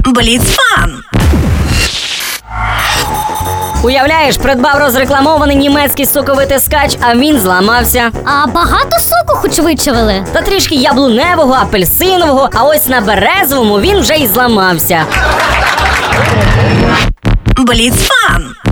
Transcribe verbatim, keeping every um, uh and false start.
Бліцфан. Уявляєш, придбав розрекламований німецький соковитискач, а він зламався. А багато соку хоч вичавили? Та трішки яблуневого, апельсинового, а ось на березовому він вже й зламався. Бліцфан.